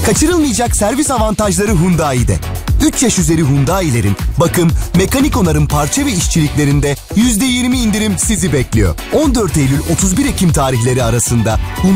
Kaçırılmayacak servis avantajları Hyundai'de. 3 yaş üzeri Hyundai'lerin bakım, mekanik onarım parça ve işçiliklerinde %20 indirim sizi bekliyor. 14 Eylül 31 Ekim tarihleri arasında